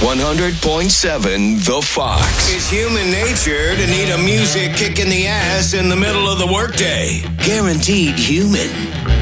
100.7 The Fox. It's human nature to need a music kick in the ass in the middle of the workday. Guaranteed human.